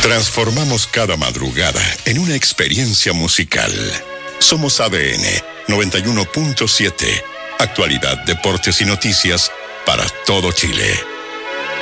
Transformamos cada madrugada en una experiencia musical. Somos ADN 91.7. Actualidad, deportes y noticias para todo Chile.